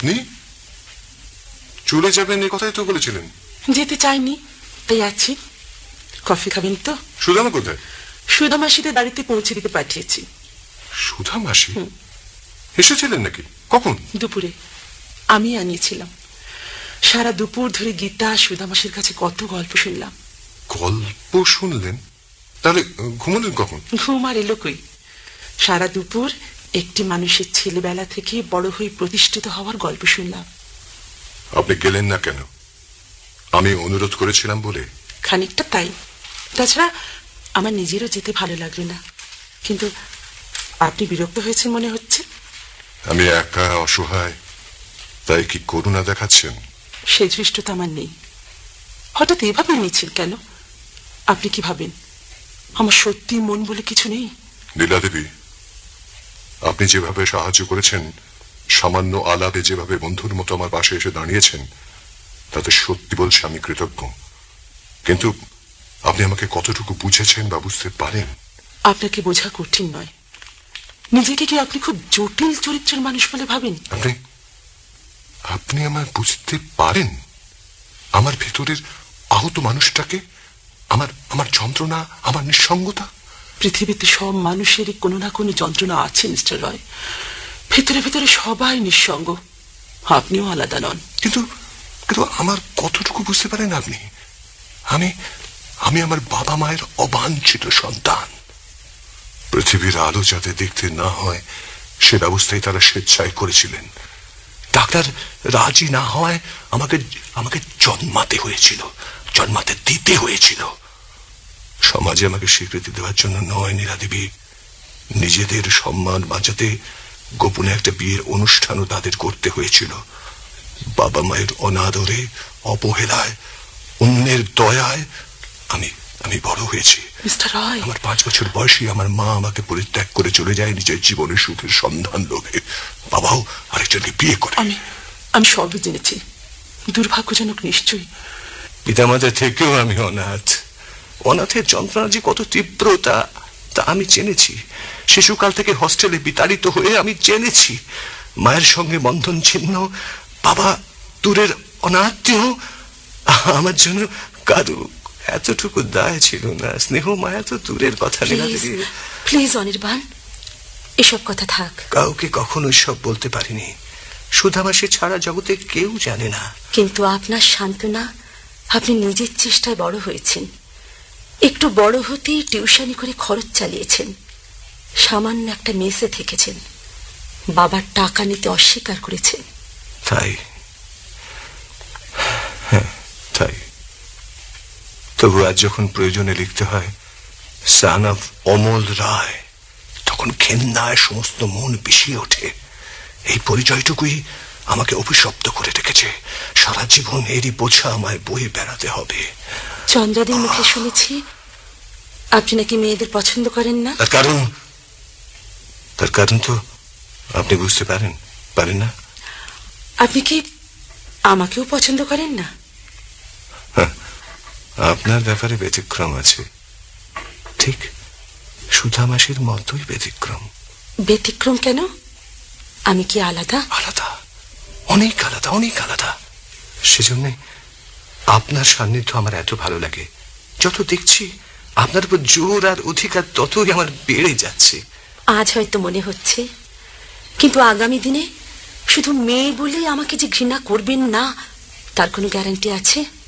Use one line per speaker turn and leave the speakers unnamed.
আপনি চলে যাবেন এ কথাই তো বলেছিলেন।
যেতে চাইনি, তাই আছি। কফি খাবেন তো?
সুদামা কোথায়?
সুধা মাসিদের বাড়িতে পৌঁছে দিতে পাঠিয়েছি।
সুধা মাসি এসেছিলেন নাকি? কখন?
দুপুরে আমি আনিয়েছিলাম। সারা দুপুর ধরে গীতা সুধা মাসির কাছে কত গল্প শুনলাম।
গল্প শুনলেন? তাহলে ঘুমালেন কখন?
ঘুম আর এলো কই? সারা দুপুর একটি মানুষের ছেলেবেলা থেকে বড় হয়ে প্রতিষ্ঠিত হওয়ার গল্প শুনলাম।
আপনি গেলেন না কেন? আমি অনুরোধ করেছিলাম বলে?
খানিকটা তাই। তাছাড়া আমার নিজেরও যেতে ভালো লাগলো না। কিন্তু আপনি বিরক্ত হয়েছেন মনে হচ্ছে।
আমি একা অসহায়, তাই কি করুণা দেখাচ্ছেন?
সেই ধৃষ্টতা আমার নেই। হঠাৎ এভাবে নিচ্ছেন কেন? আপনি কি ভাবেন আমার সত্যি মন বলে কিছু নেই?
লীলা দেবী, আপনি যেভাবে সাহায্য করেছেন, সামান্য আলাপে যেভাবে বন্ধুর মতো আমার পাশে এসে দাঁড়িয়েছেন, তাতে সত্যি বলছি আমি কৃতজ্ঞ। কিন্তু আপনি আমাকে কতটুকু বুঝেছেন বা বুঝতে পারেন?
আপনাকে বোঝা কঠিন নয়। নিজেকে কি আপনি খুব জটিল চরিত্রের মানুষ বলে ভাবেন?
আপনি আমায় বুঝতে পারেন? আমার ভেতরের আহত মানুষটাকে, আমার যন্ত্রণা, আমার নিঃসঙ্গতা।
পৃথিবীতে সব মানুষেরই কোনো না কোনো যন্ত্রণা আছে মিস্টার রয়। ভেতরে ভেতরে সবাই নিঃসঙ্গ। আপনিও আলাদা নন।
কিন্তু আমার কতটুকু বুঝতে পারেন আপনি? আমি আমার বাবা মায়ের অবাঞ্ছিত সন্তান। পৃথিবীর আলো যাতে দেখতে না হয় সে ব্যবস্থাই তারা স্বেচ্ছায় করেছিলেন। ডাক্তার রাজি না হয় আমাকে জন্মাতে হয়েছিল, জন্মাতে দিতে হয়েছিল। সমাজে আমাকে স্বীকৃতি দেওয়ার জন্য নয় নীলা দেবী, নিজেদের সম্মান বাঁচাতে গোপনে একটা বিয়ের অনুষ্ঠানও তাদের করতে হয়েছিল। বাবা মায়ের অনাদরে, অবহেলায়, অন্যের দয়ায় আমি বড় হয়েছি। আমার 5 বছর বয়সী আমার মা আমাকে পরিত্যাগ করে চলে যায় নিজের জীবনের সুখের সন্ধান লোভে। বাবাও আরেকজনকে বিয়ে করে।
আমি সবই জেনেছি। দুর্ভাগ্যজনক নিশ্চয়ই।
পিতামাতা থেকেও আমি অনাথ। অনাথের যন্ত্রণা যে কত তীব্র তা আমি জেনেছি। শিশুকাল থেকে হস্টেলে বিতাড়িত হয়ে আমি জেনেছি মায়ের সঙ্গে বন্ধন ছিন্ন, বাবা দূরের অনাত্মীয়। আমার জন্য কারো এতটুকু দায় ছিল না। স্নেহ মায়া তো দূরের কথা।
প্লিজ অনির্বাণ, এসব কথা থাক।
কাউকে কখনো সব বলতে পারিনি। সুধা মাসি ছাড়া জগতে কেউ জানে না।
কিন্তু আপনার সান্ত্বনা, আপনি নিজের চেষ্টায় বড় হয়েছেন। একটু বড় হতেই টিউশনি করে খরচ চালিয়েছেন। সামান্য একটা মেসে থেকেছেন। বাবার টাকা নিতে অস্বীকার করেছেন।
তাই? হ্যাঁ, তাই। তবু আজ যখন প্রয়োজনে লিখতে হয় সান অফ অমল রায়, তখন ঘেন্নায় সমস্ত মন বিষিয়ে ওঠে। এই পরিচয়টুকুই আমাকে অভিশপ্ত করে রেখেছে। সারা জীবন এরই বোঝা আমায় বয়ে বেড়াতে হবে।
চন্দ্রাদির মুখে শুনেছি আপনি নাকি মেয়েদের পছন্দ করেন না।
তার কারণ তো আপনি বুঝতে পারেন না।
আপনি কি আমাকেও পছন্দ করেন না?
আপনার ব্যাপারে ব্যতিক্রম আছে, ঠিক সুধা মাসির মতোই ব্যতিক্রম।
ব্যতিক্রম কেন? আমি কি আলাদা?
আলাদা, অনেক আলাদা, অনেক আলাদা। সেজন্য আপনার সান্নিধ্য আমার এত ভালো লাগে। যত দেখছি আপনার উপর জোর আর অধিকার ততই আমার বেড়ে যাচ্ছে।
আজ হয়তো মনে হচ্ছে, কিন্তু আগামী দিনে শুধু মেয়ে বলে আমাকে যে ঘৃণা করবেন না তার কোনো গ্যারান্টি আছে?